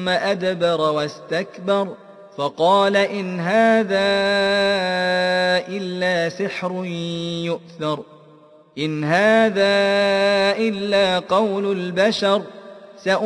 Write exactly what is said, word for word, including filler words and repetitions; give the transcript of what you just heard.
ثم أدبر واستكبر فقال إن هذا إلا سحر يؤثر إن هذا إلا قول البشر